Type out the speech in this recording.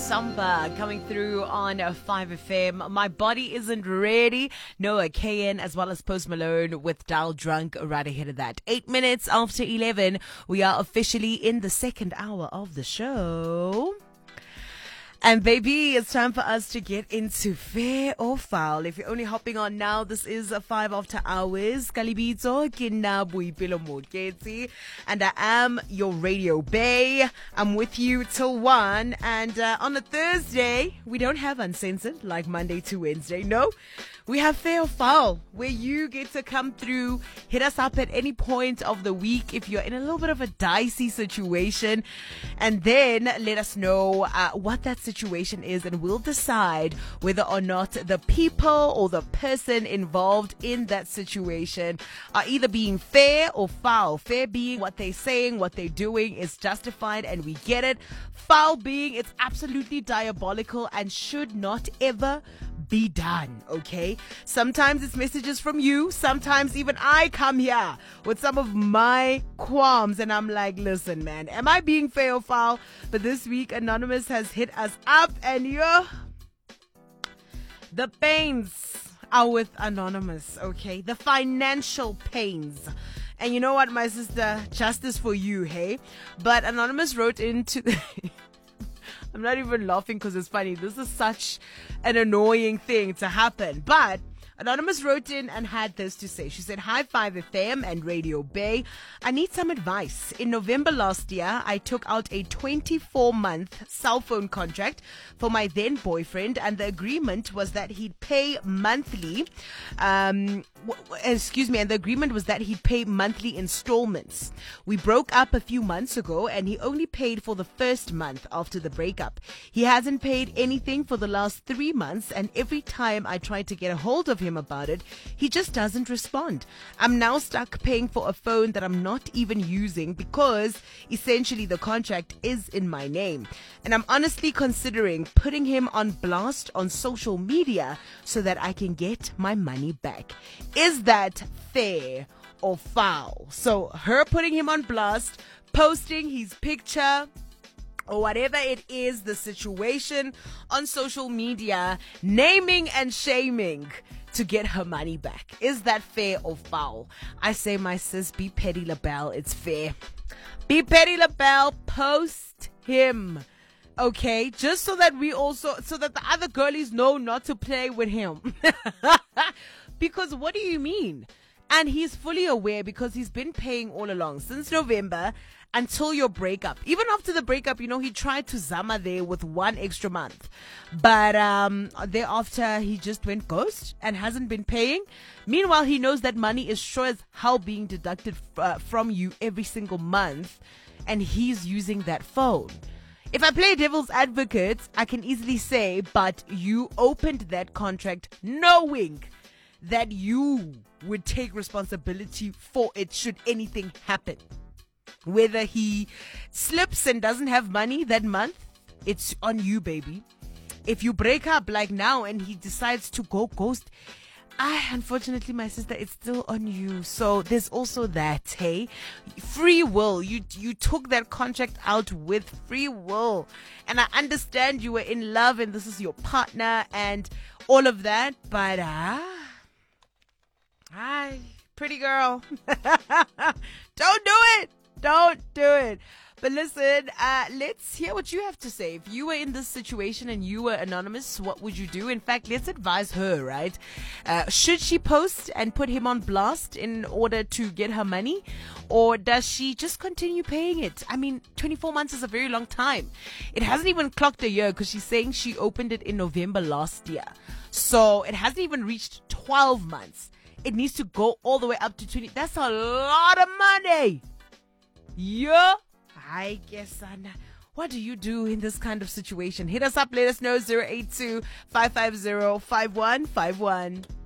Samba coming through on 5FM. My Body Isn't Ready. Noah Kahan as well as Post Malone with Dial Drunk right ahead of that. 8 minutes after 11. We are officially in the second hour of the show. And baby, it's time for us to get into Fair or Foul. If you're only hopping on now, this is 5 after hours. Kalibito, Kinabui Pilomodketi. And I am your radio bae. I'm with you till 1. And on a Thursday, we don't have Uncensored like Monday to Wednesday. No, we have Fair or Foul, where you get to come through, hit us up at any point of the week if you're in a little bit of a dicey situation. And then let us know what that situation is, and we'll decide whether or not the people or the person involved in that situation are either being fair or foul. Fair being what they're saying, what they're doing is justified and we get it. Foul being it's absolutely diabolical and should not ever be done, okay? Sometimes it's messages from you. Sometimes even I come here with some of my qualms and I'm like, listen, man, am I being fair or foul? But this week, Anonymous has hit us up and the pains are with Anonymous, okay? The financial pains. And you know what, my sister? Justice for you, hey? But Anonymous wrote into I'm not even laughing because it's funny. This is such an annoying thing to happen. But Anonymous wrote in and had this to say. She said, "Hi 5FM and Radio Bay. I need some advice. In November last year, I took out a 24-month cell phone contract for my then boyfriend, and the agreement was that he'd pay monthly. And the agreement was that he'd pay monthly installments. We broke up a few months ago, and he only paid for the first month after the breakup. He hasn't paid anything for the last 3 months, and every time I tried to get a hold of him about it, he just doesn't respond. I'm now stuck paying for a phone that I'm not even using because essentially the contract is in my name. And I'm honestly considering putting him on blast on social media so that I can get my money back. Is that fair or foul?" So her putting him on blast, posting his picture or whatever it is, the situation on social media, naming and shaming to get her money back. Is that fair or foul? I say, my sis, be petty LaBelle. It's fair. Be petty LaBelle. Post him. Okay? Just so that the other girlies know not to play with him. Because what do you mean? And he's fully aware because he's been paying all along since November until your breakup. Even after the breakup, he tried to zama there with 1 extra month. But thereafter, he just went ghost and hasn't been paying. Meanwhile, he knows that money is sure as hell being deducted from you every single month. And he's using that phone. If I play devil's advocate, I can easily say, but you opened that contract knowing that you would take responsibility for it should anything happen. Whether he slips and doesn't have money that month, it's on you, baby. If you break up like now and he decides to go ghost, unfortunately, my sister, it's still on you. So there's also that, hey? Free will. You took that contract out with free will. And I understand you were in love and this is your partner and all of that, but hi, pretty girl. Don't do it. Don't do it. But listen, let's hear what you have to say. If you were in this situation and you were anonymous, what would you do? In fact, let's advise her, right? Should she post and put him on blast in order to get her money? Or does she just continue paying it? I mean, 24 months is a very long time. It hasn't even clocked a year because she's saying she opened it in November last year. So it hasn't even reached 12 months. It needs to go all the way up to 20. That's a lot of money. Yeah. I guess, what do you do in this kind of situation? Hit us up, let us know, 082 550 5151.